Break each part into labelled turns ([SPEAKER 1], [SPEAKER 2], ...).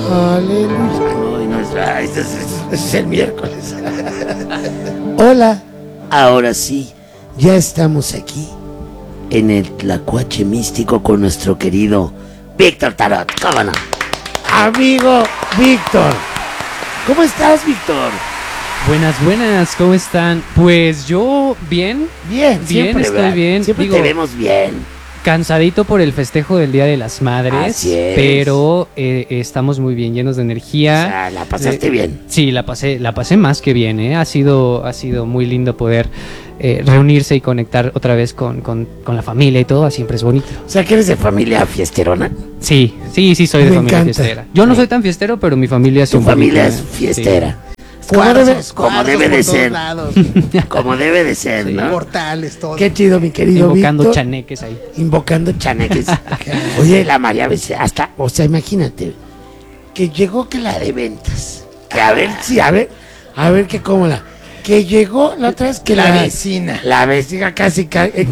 [SPEAKER 1] Aleluya.
[SPEAKER 2] Hoy no es el miércoles.
[SPEAKER 1] Hola,
[SPEAKER 2] Ahora sí,
[SPEAKER 1] ya estamos aquí.
[SPEAKER 2] en el Tlacuache místico con nuestro querido Víctor Tarot. ¿Cómo no?
[SPEAKER 1] Amigo Víctor. ¿Cómo estás, Víctor?
[SPEAKER 3] Buenas, ¿cómo están? Pues yo bien,
[SPEAKER 1] Bien,
[SPEAKER 3] bien,
[SPEAKER 1] siempre.
[SPEAKER 3] estoy bien.
[SPEAKER 2] Siempre
[SPEAKER 3] Digo,
[SPEAKER 2] te vemos bien.
[SPEAKER 3] cansadito por el festejo del Día de las Madres,
[SPEAKER 2] Así es.
[SPEAKER 3] pero estamos muy bien, llenos de
[SPEAKER 2] O
[SPEAKER 3] energía.
[SPEAKER 2] sea, la pasaste bien.
[SPEAKER 3] Sí, la pasé más que bien, ¿eh? Ha sido muy lindo poder reunirse y conectar otra vez con la familia y todo, siempre es bonito.
[SPEAKER 2] O sea, que eres de familia fiesterona.
[SPEAKER 3] Sí, soy de
[SPEAKER 1] Me
[SPEAKER 3] familia
[SPEAKER 1] encanta.
[SPEAKER 3] fiestera. Yo no soy tan fiestero, pero mi familia es
[SPEAKER 2] Tu
[SPEAKER 3] un
[SPEAKER 2] familia
[SPEAKER 3] poquito,
[SPEAKER 2] es fiestera.
[SPEAKER 4] Como
[SPEAKER 2] debe de ser.
[SPEAKER 4] Lados,
[SPEAKER 2] Como debe de ser,
[SPEAKER 3] Sí.
[SPEAKER 2] ¿no?
[SPEAKER 4] portales, todo.
[SPEAKER 1] Qué chido, mi querido
[SPEAKER 3] invocando
[SPEAKER 1] Víctor.
[SPEAKER 3] chaneques ahí.
[SPEAKER 1] Invocando
[SPEAKER 2] Chaneques. Oye, la María veces hasta, o sea, imagínate, que llegó que la de ventas. Que a ver,
[SPEAKER 1] Sí, a ver que cómo la. Que llegó la otra vez que
[SPEAKER 4] La vecina.
[SPEAKER 1] La vecina casi.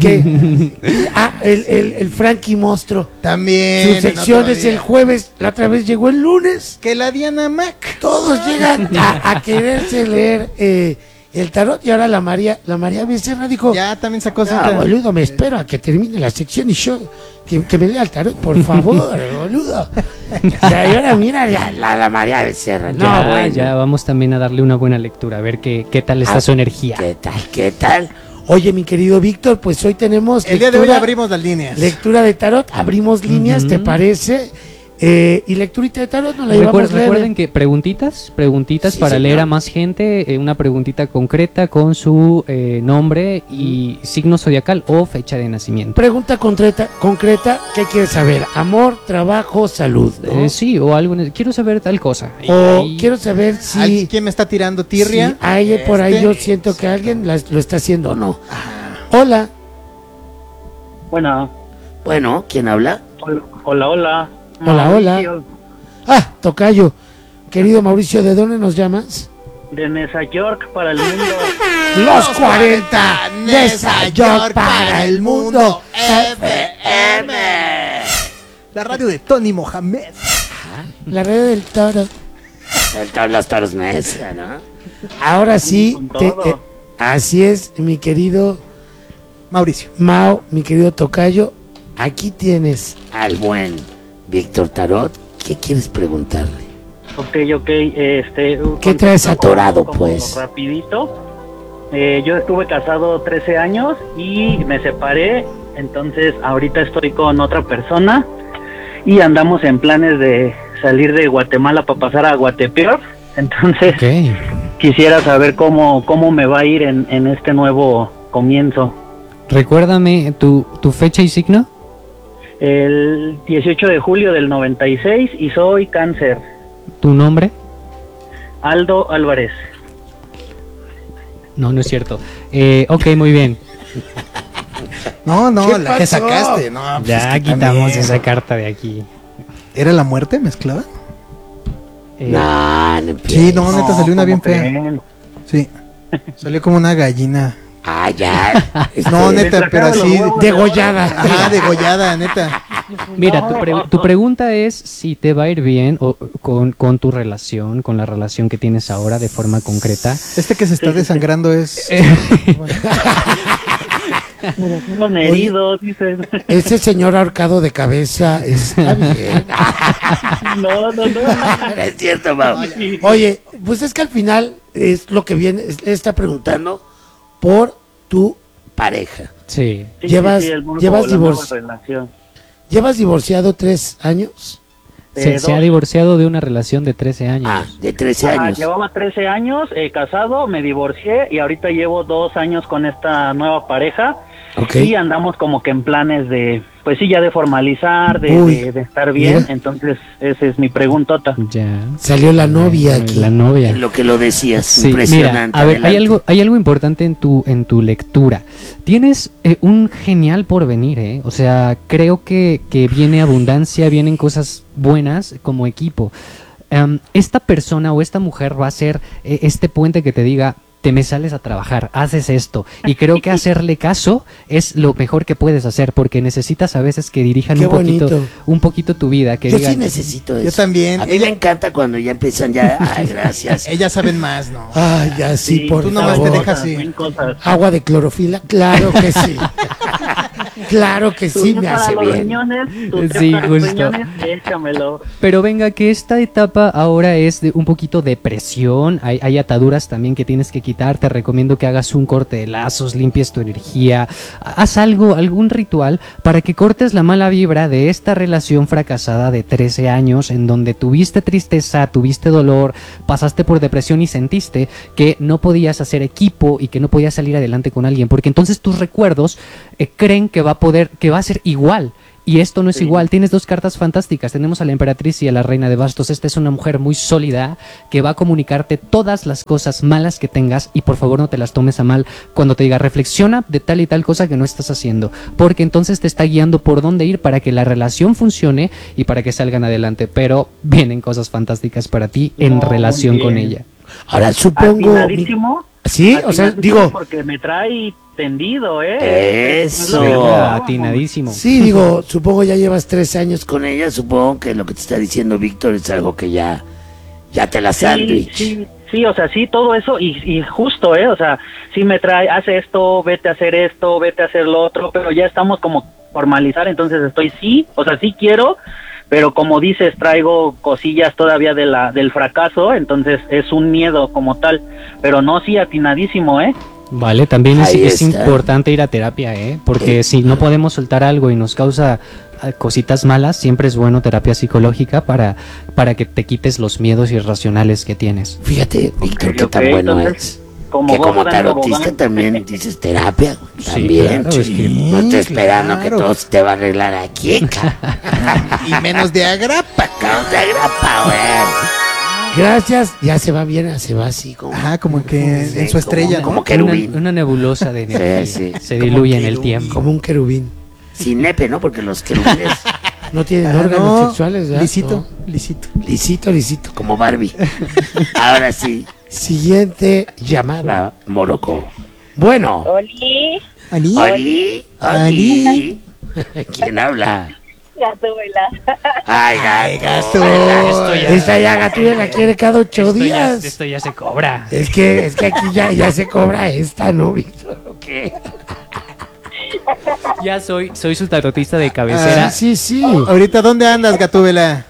[SPEAKER 1] El Frankie Monstruo.
[SPEAKER 4] También.
[SPEAKER 1] Su sección es el jueves. La otra vez llegó el lunes.
[SPEAKER 4] Que la Diana Mac.
[SPEAKER 1] Todos llegan a quererse leer el tarot. Y ahora la María Becerra dijo:
[SPEAKER 4] Ya también sacó
[SPEAKER 1] "No, boludo, me espero a que termine la sección y yo que me lea el tarot, por favor, boludo." O sea, y ahora mira la María Becerra. No,
[SPEAKER 3] ya,
[SPEAKER 1] bueno.
[SPEAKER 3] ya vamos también a darle una buena lectura, a ver qué tal está su energía.
[SPEAKER 2] ¿Qué tal? ¿Qué tal?
[SPEAKER 1] Oye, mi querido Víctor, pues hoy tenemos
[SPEAKER 4] El día de hoy abrimos las líneas.
[SPEAKER 1] lectura de tarot, abrimos líneas, ¿te parece? Y lecturita de tarot nos la llevamos leve.
[SPEAKER 3] Recuerden que preguntitas
[SPEAKER 2] Sí,
[SPEAKER 3] para
[SPEAKER 2] señor.
[SPEAKER 3] leer a más gente, una preguntita concreta con su nombre y signo zodiacal o fecha de nacimiento.
[SPEAKER 1] Pregunta concreta, ¿qué quieres saber? Amor, trabajo, salud, ¿no?
[SPEAKER 3] Sí, o algo, quiero saber tal cosa.
[SPEAKER 1] O
[SPEAKER 3] Y-
[SPEAKER 1] quiero saber si
[SPEAKER 4] ¿Quién me está tirando tirria?
[SPEAKER 1] si hay por ahí
[SPEAKER 4] Este,
[SPEAKER 1] yo siento que alguien lo está haciendo o no. Hola,
[SPEAKER 2] Bueno, ¿quién habla?
[SPEAKER 1] Hola.
[SPEAKER 5] Mauricio,
[SPEAKER 1] Tocayo. Querido Mauricio, ¿de dónde nos llamas?
[SPEAKER 5] de Nueva York para el mundo.
[SPEAKER 1] Los 40 Nueva York para el mundo.
[SPEAKER 4] FM. La radio de Tony Mohamed.
[SPEAKER 1] La red del toro.
[SPEAKER 2] Los toros mesa, ¿no?
[SPEAKER 1] Ahora sí,
[SPEAKER 5] Con todo.
[SPEAKER 1] así es, mi querido
[SPEAKER 4] Mauricio.
[SPEAKER 1] Mao, mi querido Tocayo. Aquí tienes.
[SPEAKER 2] Al buen Víctor Tarot. ¿Qué quieres preguntarle?
[SPEAKER 5] Ok,
[SPEAKER 1] ¿Qué traes atorado,
[SPEAKER 5] como
[SPEAKER 1] pues?
[SPEAKER 5] Rapidito. Yo estuve casado 13 años y me separé, entonces ahorita estoy con otra persona y andamos en planes de salir de Guatemala para pasar a Guatepeor. Entonces
[SPEAKER 3] Ok.
[SPEAKER 5] quisiera saber cómo me va a ir en este nuevo comienzo.
[SPEAKER 3] Recuérdame tu fecha y signo.
[SPEAKER 5] El 18 de julio del 96 y soy cáncer.
[SPEAKER 3] ¿Tu nombre?
[SPEAKER 5] Aldo Álvarez.
[SPEAKER 3] No es cierto. Ok, muy bien.
[SPEAKER 4] No,
[SPEAKER 1] ¿Qué
[SPEAKER 4] la que
[SPEAKER 1] pasó?
[SPEAKER 4] sacaste. No, pues
[SPEAKER 3] Ya
[SPEAKER 4] es que
[SPEAKER 3] quitamos
[SPEAKER 4] también.
[SPEAKER 3] esa carta de aquí.
[SPEAKER 4] ¿Era la muerte mezclada?
[SPEAKER 2] No, no
[SPEAKER 4] Sí, no, neta salió una bien
[SPEAKER 5] ¿cómo
[SPEAKER 4] fea.
[SPEAKER 5] creen?
[SPEAKER 4] Sí. Salió como una gallina.
[SPEAKER 2] Ah, ya.
[SPEAKER 4] No,
[SPEAKER 5] Le
[SPEAKER 4] neta, pero
[SPEAKER 5] sacaron los
[SPEAKER 4] así.
[SPEAKER 5] huevos
[SPEAKER 1] Degollada.
[SPEAKER 4] Ajá, degollada, neta.
[SPEAKER 3] Mira, tu pregunta es si te va a ir bien o con tu relación, con la relación que tienes ahora de forma concreta.
[SPEAKER 4] Este que se está desangrando es.
[SPEAKER 5] Unos heridos, dicen.
[SPEAKER 1] Ese señor ahorcado de cabeza está bien.
[SPEAKER 5] No.
[SPEAKER 2] No es cierto, Mau.
[SPEAKER 1] Oye, pues es que al final es lo que viene, está preguntando por tu pareja.
[SPEAKER 3] Sí.
[SPEAKER 5] Sí,
[SPEAKER 1] Llevas-
[SPEAKER 5] el nuevo-
[SPEAKER 1] llevas
[SPEAKER 5] la nueva
[SPEAKER 1] divorcio.
[SPEAKER 5] relación.
[SPEAKER 1] ¿Llevas divorciado 3 años?
[SPEAKER 3] Se ha
[SPEAKER 5] Dos.
[SPEAKER 3] divorciado de una relación de 13 años.
[SPEAKER 2] Ah, de 13 años.
[SPEAKER 5] Llevaba 13 años casado, me divorcié y ahorita llevo 2 años con esta nueva pareja.
[SPEAKER 1] Ok.
[SPEAKER 5] Y andamos como que en planes de, pues sí, ya de formalizar,
[SPEAKER 1] Uy,
[SPEAKER 5] de estar bien.
[SPEAKER 1] mira.
[SPEAKER 5] Entonces, esa es mi preguntota.
[SPEAKER 3] Ya.
[SPEAKER 1] Salió la novia aquí.
[SPEAKER 3] La novia.
[SPEAKER 2] Lo que lo decías,
[SPEAKER 3] Sí,
[SPEAKER 2] impresionante.
[SPEAKER 3] mira, a ver,
[SPEAKER 2] adelante.
[SPEAKER 3] hay algo importante en tu lectura. Tienes un genial porvenir, O sea, creo que viene abundancia, vienen cosas buenas como equipo. Esta persona o esta mujer va a ser este puente que te diga, te me sales a trabajar, haces esto. Y creo que hacerle caso es lo mejor que puedes hacer, porque necesitas a veces que dirijan
[SPEAKER 1] Qué
[SPEAKER 3] un poquito tu vida. Que
[SPEAKER 1] Yo
[SPEAKER 3] digan,
[SPEAKER 1] sí necesito eso.
[SPEAKER 4] Yo también.
[SPEAKER 2] A mí me encanta cuando ya empiezan ya. Ay, gracias.
[SPEAKER 4] Ellas saben más, ¿no?
[SPEAKER 1] Ay, ya sí, por
[SPEAKER 4] tú nomás
[SPEAKER 1] favor.
[SPEAKER 4] te dejas ir.
[SPEAKER 5] Ven cosas.
[SPEAKER 1] Agua de clorofila, claro que sí. Claro que
[SPEAKER 5] Tu
[SPEAKER 1] sí,
[SPEAKER 5] té
[SPEAKER 1] me
[SPEAKER 5] para
[SPEAKER 1] hace
[SPEAKER 5] los
[SPEAKER 1] bien.
[SPEAKER 5] riñones, tu té
[SPEAKER 3] Sí,
[SPEAKER 5] para los
[SPEAKER 3] justo.
[SPEAKER 5] riñones, échamelo.
[SPEAKER 3] Pero venga, que esta etapa ahora es de un poquito de presión, hay ataduras también que tienes que quitar, te recomiendo que hagas un corte de lazos, limpies tu energía, haz algo, algún ritual para que cortes la mala vibra de esta relación fracasada de 13 años en donde tuviste tristeza, tuviste dolor, pasaste por depresión y sentiste que no podías hacer equipo y que no podías salir adelante con alguien, porque entonces tus recuerdos creen que va a ser igual. Y esto no es igual. Tienes dos cartas fantásticas. Tenemos a la emperatriz y a la reina de bastos. Esta es una mujer muy sólida que va a comunicarte todas las cosas malas que tengas, y por favor no te las tomes a mal cuando te diga reflexiona de tal y tal cosa que no estás haciendo, porque entonces te está guiando por dónde ir para que la relación funcione y para que salgan adelante. Pero vienen cosas fantásticas para ti en
[SPEAKER 5] No,
[SPEAKER 3] relación
[SPEAKER 5] muy
[SPEAKER 3] con
[SPEAKER 5] bien.
[SPEAKER 3] ella.
[SPEAKER 1] Ahora supongo.
[SPEAKER 5] Atinadísimo.
[SPEAKER 1] Sí, o sea,
[SPEAKER 5] Atinadísimo
[SPEAKER 1] digo.
[SPEAKER 5] porque me trae tendido, ¿eh?
[SPEAKER 2] Eso.
[SPEAKER 3] Venga, atinadísimo.
[SPEAKER 1] Sí, digo, supongo ya llevas 3 años
[SPEAKER 2] Con ella, supongo que lo que te está diciendo Víctor es algo que ya te la
[SPEAKER 5] Sí,
[SPEAKER 2] sándwich.
[SPEAKER 5] sí, o sea, sí, todo eso y justo, o sea, sí me trae, haz esto, vete a hacer esto, vete a hacer lo otro, pero ya estamos como formalizar, entonces estoy o sea, sí quiero, pero como dices, traigo cosillas todavía del fracaso, entonces es un miedo como tal, pero no, sí, atinadísimo, ¿eh?
[SPEAKER 3] Vale, también
[SPEAKER 2] Ahí
[SPEAKER 3] es
[SPEAKER 2] está.
[SPEAKER 3] importante ir a terapia, porque si no podemos soltar algo y nos causa cositas malas, siempre es bueno terapia psicológica para que te quites los miedos irracionales que tienes.
[SPEAKER 2] Fíjate, Víctor, qué
[SPEAKER 5] Ok,
[SPEAKER 2] tan bueno
[SPEAKER 5] entonces,
[SPEAKER 2] es.
[SPEAKER 5] como
[SPEAKER 2] Que como
[SPEAKER 5] Bogdan
[SPEAKER 2] tarotista
[SPEAKER 5] Bogdan.
[SPEAKER 2] también dices terapia.
[SPEAKER 3] Sí,
[SPEAKER 2] También.
[SPEAKER 3] claro, es que-
[SPEAKER 2] No estoy esperando
[SPEAKER 4] claro.
[SPEAKER 2] que todo se te va a arreglar aquí.
[SPEAKER 4] Y menos de agrapa.
[SPEAKER 2] No te agrapa, güey.
[SPEAKER 1] gracias, ya se va bien, se va así como.
[SPEAKER 4] Ajá, como que en su estrella,
[SPEAKER 2] como
[SPEAKER 4] ¿no?
[SPEAKER 2] querubín.
[SPEAKER 3] Una nebulosa de energía.
[SPEAKER 2] Sí.
[SPEAKER 3] Se diluye en el tiempo.
[SPEAKER 1] Como un querubín.
[SPEAKER 2] Sin nepe, ¿no? Porque los querubines,
[SPEAKER 1] No tienen
[SPEAKER 4] Ah,
[SPEAKER 1] órganos
[SPEAKER 4] no,
[SPEAKER 1] sexuales, ¿verdad?
[SPEAKER 4] lisito, lisito.
[SPEAKER 1] No. Lisito.
[SPEAKER 2] como Barbie. Ahora sí,
[SPEAKER 1] Siguiente llamada.
[SPEAKER 2] la Morocco.
[SPEAKER 1] Bueno,
[SPEAKER 6] Oli,
[SPEAKER 4] ¿Ani?
[SPEAKER 2] Oli, Oli. ¿Quién habla?
[SPEAKER 6] Gatuela.
[SPEAKER 2] Ay, gato.
[SPEAKER 1] esta ya Gatúbela la quiere cada 8 días.
[SPEAKER 3] Esto ya se cobra.
[SPEAKER 1] Es que aquí ya se cobra esta, ¿no, Víctor? ¿O qué?
[SPEAKER 3] Ya soy su tarotista de cabecera.
[SPEAKER 1] Sí.
[SPEAKER 4] Ahorita, ¿dónde andas, Gatúbela?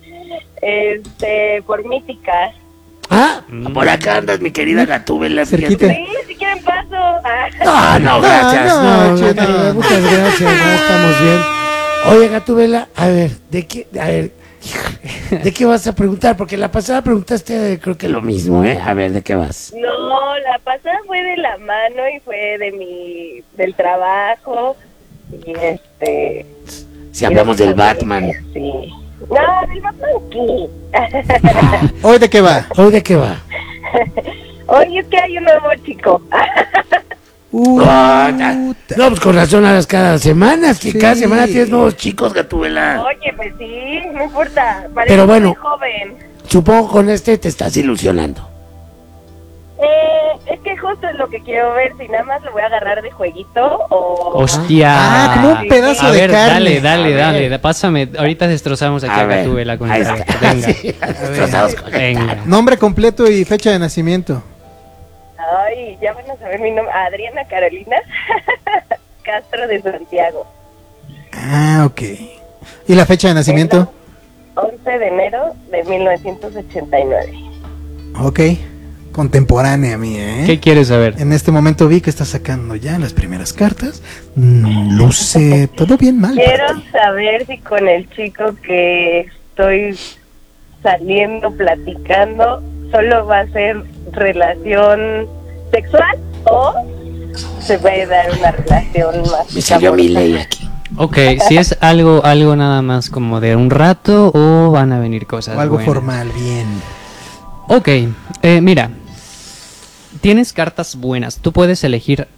[SPEAKER 6] Por míticas.
[SPEAKER 1] Ah,
[SPEAKER 2] Por acá andas, mi querida Gatúbela.
[SPEAKER 4] Cerquita.
[SPEAKER 6] Sí, si quieren paso. Ah.
[SPEAKER 2] No, gracias.
[SPEAKER 1] no,
[SPEAKER 4] che,
[SPEAKER 1] Gatúbela,
[SPEAKER 4] no.
[SPEAKER 1] muchas gracias, no estamos bien. Oye, Gatúbela, a ver, ¿de qué vas a preguntar? Porque la pasada preguntaste, creo que
[SPEAKER 2] Que lo mismo, ¿eh? A ver, ¿de qué vas?
[SPEAKER 6] No, la pasada fue de la mano y fue del trabajo. Y
[SPEAKER 2] Si hablamos del Batman.
[SPEAKER 6] Sí. No, del Batman aquí.
[SPEAKER 4] ¿Hoy de qué va?
[SPEAKER 1] ¿Hoy de qué va?
[SPEAKER 6] Hoy es que hay un nuevo chico.
[SPEAKER 1] No, pues con razón hablas cada semana, que
[SPEAKER 4] Sí.
[SPEAKER 1] cada semana tienes nuevos
[SPEAKER 2] Chicos, Gatúbela.
[SPEAKER 6] Oye, pues sí, no importa. Parece
[SPEAKER 1] Pero bueno.
[SPEAKER 6] muy joven.
[SPEAKER 1] Supongo con este te
[SPEAKER 2] Estás ilusionando.
[SPEAKER 6] Es que justo es lo que quiero ver, si nada más lo voy a agarrar de jueguito o...
[SPEAKER 3] ¡Hostia!
[SPEAKER 4] Ah, como un pedazo
[SPEAKER 3] A
[SPEAKER 4] de
[SPEAKER 3] ver,
[SPEAKER 4] carne.
[SPEAKER 3] dale, pásame. Ahorita destrozamos aquí
[SPEAKER 2] A
[SPEAKER 3] a
[SPEAKER 2] ver,
[SPEAKER 3] Gatúbela con
[SPEAKER 2] ahí
[SPEAKER 3] el
[SPEAKER 2] está.
[SPEAKER 3] Venga,
[SPEAKER 2] Sí, destrozados con el
[SPEAKER 3] venga.
[SPEAKER 4] Nombre completo y fecha de nacimiento.
[SPEAKER 6] Ay, ya van a saber mi nombre. Adriana Carolina Castro de Santiago.
[SPEAKER 4] Ah, ok. ¿Y la fecha de nacimiento?
[SPEAKER 6] 11 de enero de 1989.
[SPEAKER 4] Ok. Contemporánea a mí, ¿eh?
[SPEAKER 3] ¿Qué quieres saber?
[SPEAKER 4] En este momento vi que está sacando ya las primeras cartas. Luce todo bien mal. para
[SPEAKER 6] Quiero
[SPEAKER 4] ti.
[SPEAKER 6] saber si con el chico que estoy saliendo, platicando, solo va a ser relación sexual o se puede dar una relación más.
[SPEAKER 2] Me salió mi
[SPEAKER 6] amorosa.
[SPEAKER 2] ley aquí.
[SPEAKER 3] Ok, si es algo nada más como de un rato o van a venir cosas
[SPEAKER 4] O algo
[SPEAKER 3] buenas.
[SPEAKER 4] formal, bien.
[SPEAKER 3] Ok, mira, tienes cartas buenas. Tú puedes elegir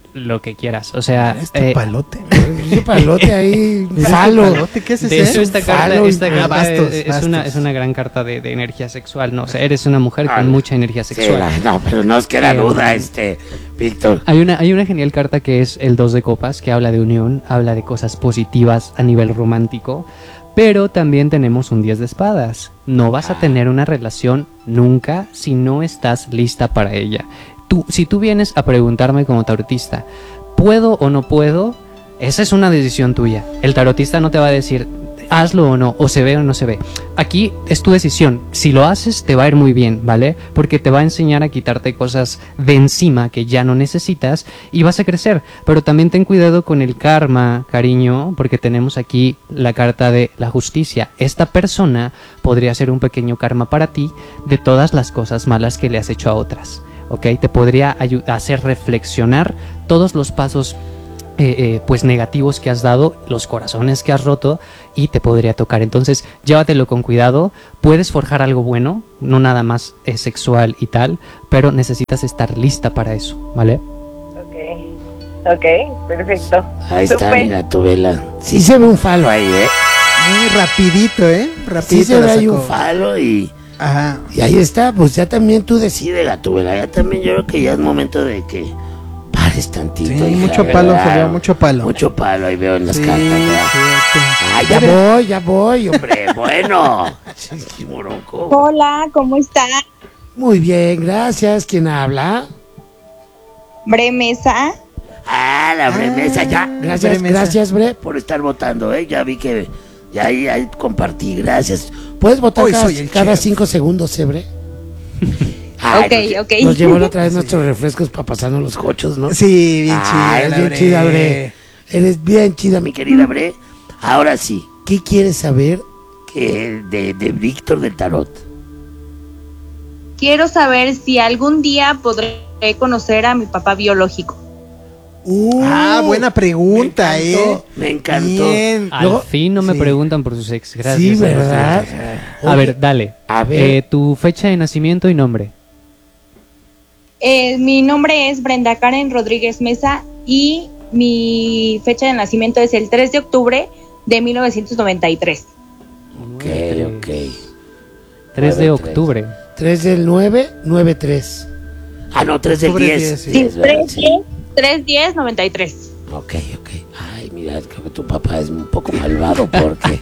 [SPEAKER 3] lo que quieras. O sea,
[SPEAKER 4] Este palote.
[SPEAKER 2] Ese palote ahí, falo.
[SPEAKER 4] ¿Palote? ¿Qué es
[SPEAKER 3] de
[SPEAKER 4] ese?
[SPEAKER 3] hecho, esta carta,
[SPEAKER 2] Falo y-
[SPEAKER 3] esta carta
[SPEAKER 4] bastos,
[SPEAKER 3] es
[SPEAKER 4] bastos.
[SPEAKER 3] una gran carta de energía sexual, ¿no? O sea, eres una mujer con mucha energía
[SPEAKER 2] Sí,
[SPEAKER 3] sexual.
[SPEAKER 2] no, pero no os queda duda, Víctor.
[SPEAKER 3] Hay una genial carta que es el 2 de copas, que habla de unión, habla de cosas positivas a nivel romántico, pero también tenemos un 10 de espadas. No vas a tener una relación nunca si no estás lista para ella. Si tú vienes a preguntarme como tarotista, ¿puedo o no puedo? Esa es una decisión tuya. El tarotista no te va a decir, hazlo o no, o se ve o no se ve. Aquí es tu decisión. Si lo haces, te va a ir muy bien, ¿vale? Porque te va a enseñar a quitarte cosas de encima que ya no necesitas y vas a crecer. Pero también ten cuidado con el karma, cariño, porque tenemos aquí la carta de la justicia. Esta persona podría ser un pequeño karma para ti de todas las cosas malas que le has hecho a otras, ¿ok? Te podría hacer reflexionar todos los pasos pues negativos que has dado, los corazones que has roto, y te podría tocar. Entonces llévatelo con cuidado. Puedes forjar algo bueno, no nada más sexual y tal, pero necesitas estar lista para eso, ¿vale?
[SPEAKER 6] Ok, perfecto.
[SPEAKER 2] Ahí está,
[SPEAKER 6] Súper.
[SPEAKER 2] mira tu vela. Sí se ve un falo ahí,
[SPEAKER 4] Muy rapidito, Rapidito
[SPEAKER 2] Sí se
[SPEAKER 4] la
[SPEAKER 2] ve ahí
[SPEAKER 4] sacó.
[SPEAKER 2] un falo y
[SPEAKER 4] Ajá.
[SPEAKER 2] ahí está. Pues ya también tú decides, Gatúbela. Ya también yo creo que ya es momento de que pares tantito.
[SPEAKER 4] Sí,
[SPEAKER 2] hija,
[SPEAKER 4] mucho palo,
[SPEAKER 2] ¿verdad?
[SPEAKER 4] Julio, mucho palo.
[SPEAKER 2] Mucho palo, ahí veo en las
[SPEAKER 4] Sí,
[SPEAKER 2] cartas, ¿verdad?
[SPEAKER 4] cierto.
[SPEAKER 2] Ya voy, hombre. Bueno. Qué moronco.
[SPEAKER 7] Hola, ¿cómo están?
[SPEAKER 2] Muy bien, gracias. ¿Quién habla?
[SPEAKER 7] Bremesa.
[SPEAKER 2] Ah, la Bremesa, ya. Gracias,
[SPEAKER 4] Bremesa.
[SPEAKER 2] gracias, Bre, por estar votando, Ya vi que ya ahí compartí, gracias. ¿Puedes votar
[SPEAKER 4] Hoy
[SPEAKER 2] cada,
[SPEAKER 4] soy el
[SPEAKER 2] cada
[SPEAKER 4] chef.
[SPEAKER 2] 5 segundos, Bre?
[SPEAKER 7] Ok.
[SPEAKER 2] Nos llevó la otra vez nuestros refrescos para pasarnos los cochos, ¿no?
[SPEAKER 4] Sí, bien chida.
[SPEAKER 2] Eres
[SPEAKER 4] la
[SPEAKER 2] bien
[SPEAKER 4] Bre.
[SPEAKER 2] chida, Bre. Eres bien chida, mi querida Bre. Ahora sí, ¿qué quieres saber de Víctor del Tarot?
[SPEAKER 7] Quiero saber si algún día podré conocer a mi papá biológico.
[SPEAKER 4] Buena pregunta,
[SPEAKER 2] Me encantó.
[SPEAKER 4] Bien.
[SPEAKER 3] Al
[SPEAKER 2] Luego-
[SPEAKER 3] fin no me
[SPEAKER 4] sí.
[SPEAKER 3] preguntan por sus ex. Gracias.
[SPEAKER 2] Sí, ¿verdad?
[SPEAKER 3] A ver, dale.
[SPEAKER 2] A ver.
[SPEAKER 3] Tu fecha de nacimiento y nombre.
[SPEAKER 7] Mi nombre es Brenda Karen Rodríguez Mesa y mi fecha de nacimiento es el 3 de octubre de 1993.
[SPEAKER 2] Ok.
[SPEAKER 3] 3 de
[SPEAKER 2] 9-3.
[SPEAKER 3] octubre.
[SPEAKER 2] 3 del 9, 9-3. Ah, no, 3 del
[SPEAKER 4] Octubre
[SPEAKER 2] 10.
[SPEAKER 4] 10, sí.
[SPEAKER 7] Sí,
[SPEAKER 2] es verdad, sí.
[SPEAKER 7] 3/10/93.
[SPEAKER 2] Ok. Ay, mira, creo que tu papá es un poco malvado porque...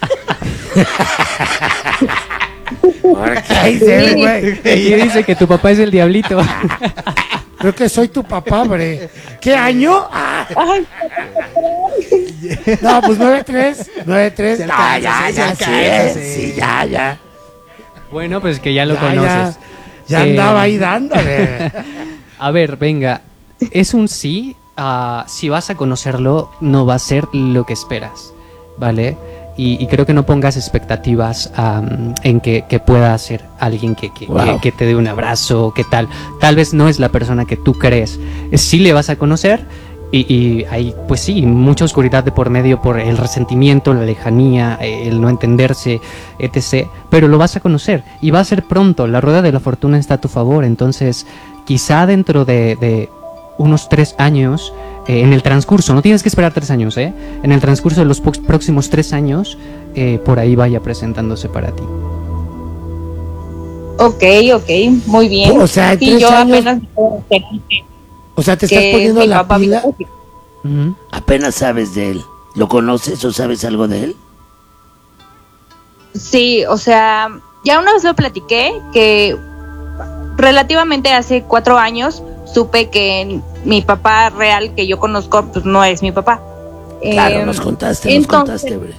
[SPEAKER 2] Porque ahí se ve, güey.
[SPEAKER 3] Aquí dice que tu papá es el diablito.
[SPEAKER 2] Creo que soy tu papá, bre. ¿Qué año? Ah.
[SPEAKER 7] Ay,
[SPEAKER 2] No, pues 9-3. 9-3.
[SPEAKER 4] Se
[SPEAKER 2] No,
[SPEAKER 4] alcanza,
[SPEAKER 2] ya,
[SPEAKER 4] sí, se
[SPEAKER 2] ya,
[SPEAKER 4] alcanza,
[SPEAKER 2] sí.
[SPEAKER 4] sí.
[SPEAKER 2] Sí, ya.
[SPEAKER 3] Bueno, pues que ya lo
[SPEAKER 2] Ya,
[SPEAKER 3] conoces.
[SPEAKER 2] Ya
[SPEAKER 3] Eh,
[SPEAKER 2] andaba ahí dándole.
[SPEAKER 3] A ver, venga. Es un sí. Si vas a conocerlo, no va a ser lo que esperas, ¿vale? Y creo que no pongas expectativas en que pueda ser alguien
[SPEAKER 2] Wow.
[SPEAKER 3] que te dé un abrazo, que tal. Tal vez no es la persona que tú crees. Sí le vas a conocer y hay, pues sí, mucha oscuridad de por medio por el resentimiento, la lejanía, el no entenderse, etc. Pero lo vas a conocer y va a ser pronto. La rueda de la fortuna está a tu favor. Entonces, quizá dentro de unos 3 años, en el transcurso, no tienes que esperar 3 años, en el transcurso de los próximos 3 años, por ahí vaya presentándose para ti.
[SPEAKER 7] ok, muy bien.
[SPEAKER 2] O sea, en
[SPEAKER 7] Sí,
[SPEAKER 2] 3
[SPEAKER 7] yo
[SPEAKER 2] años-
[SPEAKER 7] apenas me puedo enterar
[SPEAKER 2] O sea, te
[SPEAKER 7] que
[SPEAKER 2] estás
[SPEAKER 7] es
[SPEAKER 2] poniendo
[SPEAKER 7] mi
[SPEAKER 2] la
[SPEAKER 7] papá
[SPEAKER 2] pila.
[SPEAKER 7] biológico.
[SPEAKER 3] Ujú.
[SPEAKER 2] Apenas sabes de él. ¿Lo conoces o sabes algo de él?
[SPEAKER 7] Sí, o sea, ya una vez lo platiqué que relativamente hace 4 años supe que mi papá real que yo conozco pues no es mi papá.
[SPEAKER 2] Claro, nos contaste,
[SPEAKER 7] entonces-
[SPEAKER 2] bre.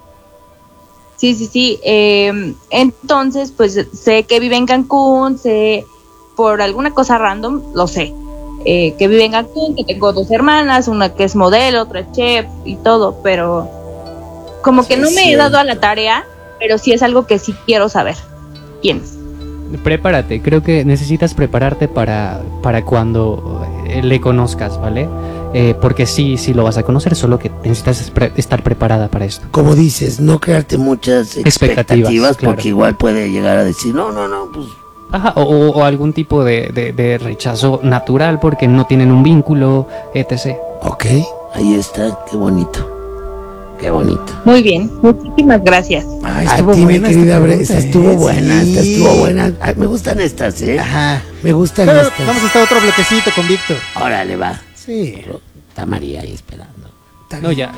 [SPEAKER 7] Sí. Entonces, pues sé que vive en Cancún, sé por alguna cosa random, lo sé. Que vive en Cancún, que tengo 2 hermanas, una que es modelo, otra es chef y todo, pero como que
[SPEAKER 2] Sí,
[SPEAKER 7] no me he
[SPEAKER 2] cierto.
[SPEAKER 7] dado a la tarea, pero sí es algo que sí quiero saber. ¿Quién es?
[SPEAKER 3] Prepárate, creo que necesitas prepararte para cuando le conozcas, ¿vale? Porque sí lo vas a conocer, solo que necesitas estar preparada para esto.
[SPEAKER 2] Como dices, no crearte muchas expectativas
[SPEAKER 3] Expectativas, claro.
[SPEAKER 2] porque igual puede llegar a decir, no, pues
[SPEAKER 3] Ajá, o algún tipo de rechazo natural porque no tienen un vínculo, etc.
[SPEAKER 2] Ok, ahí está, qué bonito. Qué bonito.
[SPEAKER 7] Muy bien, muchísimas gracias.
[SPEAKER 4] Ay,
[SPEAKER 2] A
[SPEAKER 4] estuvo
[SPEAKER 2] ti, mi
[SPEAKER 4] buena
[SPEAKER 2] querida
[SPEAKER 4] esta
[SPEAKER 2] Bre,
[SPEAKER 4] pregunta,
[SPEAKER 2] esta estuvo buena,
[SPEAKER 4] sí.
[SPEAKER 2] esta estuvo buena. Ay, me gustan estas, ¿eh?
[SPEAKER 4] Ajá.
[SPEAKER 2] Me gustan
[SPEAKER 4] Pero
[SPEAKER 2] estas.
[SPEAKER 4] vamos a estar otro bloquecito con Víctor.
[SPEAKER 2] Órale, va.
[SPEAKER 4] Sí.
[SPEAKER 2] Está María ahí esperando.
[SPEAKER 3] No, ya.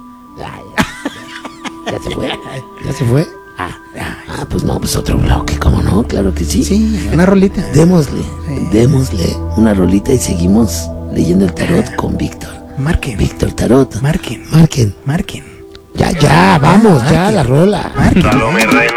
[SPEAKER 2] ¿Ya se fue? ¿Ya se fue? Pues no, pues otro bloque, ¿cómo no? Claro que sí.
[SPEAKER 4] Sí, una rolita.
[SPEAKER 2] Démosle una rolita y seguimos leyendo el tarot con Víctor.
[SPEAKER 4] Marquen.
[SPEAKER 2] Víctor Tarot.
[SPEAKER 4] Marquen.
[SPEAKER 2] Marquen.
[SPEAKER 4] Marquen.
[SPEAKER 2] Ya, vamos, ya,
[SPEAKER 4] marquen.
[SPEAKER 2] la rola.
[SPEAKER 4] Marquen.